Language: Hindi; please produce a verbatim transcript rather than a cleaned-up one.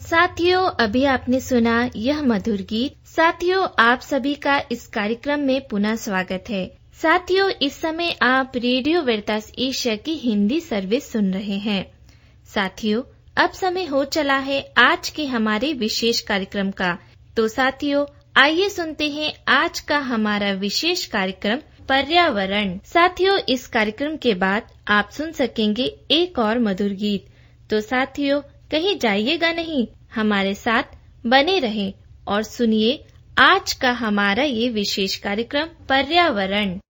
साथियों, अभी आपने सुना यह मधुर गीत। साथियों, आप सभी का इस कार्यक्रम में पुनः स्वागत है। साथियों, इस समय आप रेडियो वेरितास एशिया की हिंदी सर्विस सुन रहे हैं। साथियों, अब समय हो चला है आज के हमारे विशेष कार्यक्रम का। तो साथियों, आइए सुनते हैं आज का हमारा विशेष कार्यक्रम पर्यावरण। साथियों, इस कार्यक्रम के बाद आप सुन सकेंगे एक और मधुर गीत। तो साथियों, कहीं जाइएगा नहीं, हमारे साथ बने रहें और सुनिए आज का हमारा ये विशेष कार्यक्रम पर्यावरण।